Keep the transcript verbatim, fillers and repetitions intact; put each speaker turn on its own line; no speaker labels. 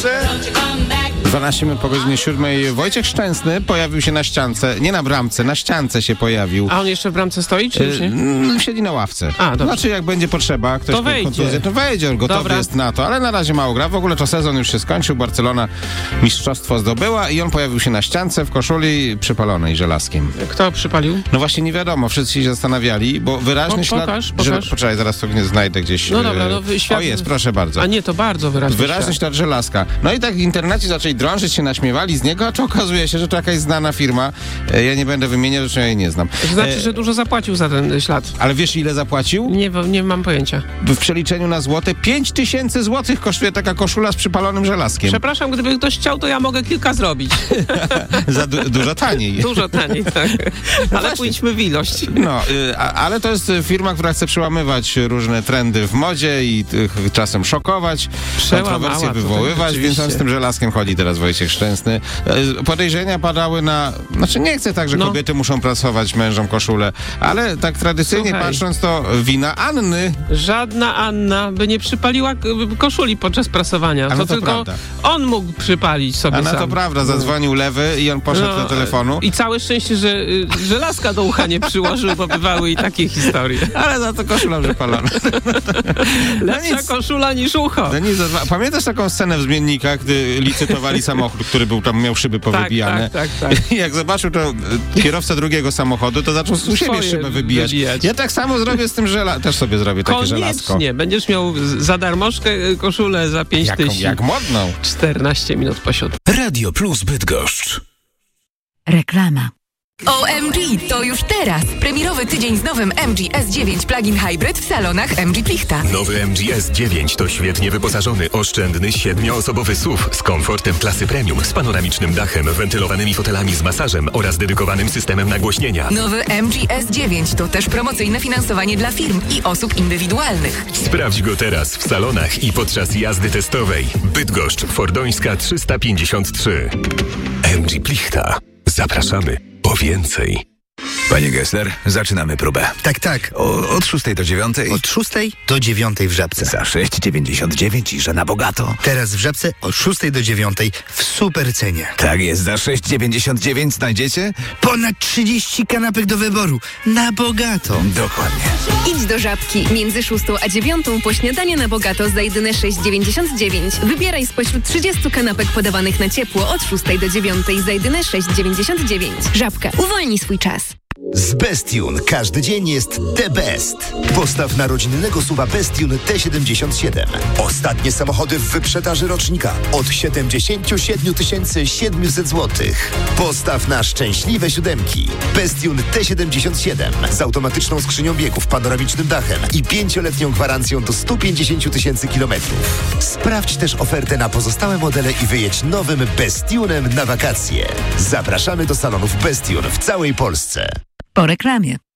proszę.
dwanaście minut po godzinie siódmej. Wojciech Szczęsny pojawił się na ściance, nie na bramce, na ściance się pojawił.
A on jeszcze w bramce stoi, czy już nie?
Yy, siedzi na ławce.
A, dobrze.
Znaczy, jak będzie potrzeba, ktoś
To wejdzie.
kontuzję, to wejdzie, on gotowy
Dobra.
jest na to, ale na razie mało gra. W ogóle to sezon już się skończył, Barcelona mistrzostwo zdobyła i on pojawił się na ściance w koszuli przypalonej żelazkiem.
Kto przypalił?
No właśnie nie wiadomo, wszyscy się zastanawiali, bo wyraźny
Po-
ślad...
pokaż,
że-
pokaż.
Poczekaj, zaraz to nie znajdę gdzieś.
No dobra, no
e,
świat...
O jest, proszę bardzo.
A nie, to bardzo wyraźny
Wyraźny
świat.
ślad żelazka. No i tak w internecie zaczęli drążyć się, naśmiewali z niego, a to okazuje się, że to jakaś znana firma. E, Ja nie będę wymieniał, zresztą ja jej nie znam.
To znaczy,
E,
że dużo zapłacił za ten ślad.
Ale wiesz, ile zapłacił?
Nie, nie mam pojęcia.
W przeliczeniu na złote pięć tysięcy złotych kosztuje taka koszula z przypalonym żelazkiem.
Przepraszam, gdyby ktoś chciał, to ja mogę kilka zrobić.
Za du- dużo taniej.
Dużo taniej, tak. Ale
właśnie.
pójdźmy w ilość.
No, y, a, ale to jest y, firma, która chce przełamywać różne trendy w modzie i y, czasem szokować,
Przełamała,
kontrowersje
to tak
wywoływać, więc on
rzeczywiście.
z tym żelazkiem chodzi teraz, Wojciech Szczęsny. Y, podejrzenia padały na... Znaczy nie chcę tak, że
No.
kobiety muszą prasować mężom koszulę, ale tak tradycyjnie
Słuchaj.
patrząc, to wina Anny.
Żadna Anna by nie przypaliła k- koszuli podczas prasowania.
A no
to
to
tylko
prawda.
on mógł przypalić sobie
A na
sam.
to prawda, zadzwonił lewy i on poszedł do telefonu.
I całe szczęście, że y, żelazka do ucha nie przyłożył, bo bywały i takie historie.
Ale za to koszula przypalona.
Lepsza
nic.
koszula niż ucho.
No nic, zadzwa- Pamiętasz taką scenę w Zmiennikach, gdy licytowali samochód, który był tam, miał szyby powybijane?
tak, tak, tak.
I jak zobaczył to e, kierowca drugiego samochodu, to zaczął u siebie
Swoje
szybę wybijać.
wybijać.
Ja tak samo zrobię z tym żelazem. Też sobie zrobię takie żelazko.
Koniecznie. Będziesz miał z- za darmożkę y, koszulę za pięć
Jaką,
tysięcy.
jak modną.
czternaście minut po siódmej.
Radio Plus Bydgoszcz.
Reklama.
O M G, to już teraz! Premierowy tydzień z nowym M G S dziewięć Plug-in Hybrid w salonach M G Plichta.
Nowy M G S dziewięć to świetnie wyposażony, oszczędny, siedmioosobowy S U V z komfortem klasy premium, z panoramicznym dachem, wentylowanymi fotelami z masażem oraz dedykowanym systemem nagłośnienia.
Nowy M G S dziewięć to też promocyjne finansowanie dla firm i osób indywidualnych.
Sprawdź go teraz w salonach i podczas jazdy testowej. Bydgoszcz, Fordońska trzysta pięćdziesiąt trzy. M G Plichta. Zapraszamy po więcej.
Panie Gessler, zaczynamy próbę.
Tak, tak.
O, od szóstej do dziewiątej.
Od szóstej do dziewiątej w Żabce.
Za sześć dziewięćdziesiąt dziewięć i że na bogato.
Teraz w Żabce od szóstej do dziewiątej w super cenie.
Tak jest, za sześć dziewięćdziesiąt dziewięć znajdziecie?
Ponad trzydzieści kanapek do wyboru. Na bogato.
Dokładnie.
Idź do Żabki. Między szóstą a dziewiątą po śniadanie na bogato za jedyne sześć dziewięćdziesiąt dziewięć. Wybieraj spośród trzydziestu kanapek podawanych na ciepło od szóstej do dziewiątej za jedyne sześć dziewięćdziesiąt dziewięć. Żabka. Uwolnij swój czas.
Z Bestune każdy dzień jest the best. Postaw na rodzinnego suwa Bestune T siedemdziesiąt siedem. Ostatnie samochody w wyprzedaży rocznika od siedemdziesiąt siedem tysięcy siedemset złotych. Postaw na szczęśliwe siódemki. Bestune T siedemdziesiąt siedem z automatyczną skrzynią biegów, panoramicznym dachem i pięcioletnią gwarancją do stu pięćdziesięciu tysięcy kilometrów. Sprawdź też ofertę na pozostałe modele i wyjedź nowym Bestunem na wakacje. Zapraszamy do salonów Bestune w całej Polsce.
Po reklamie.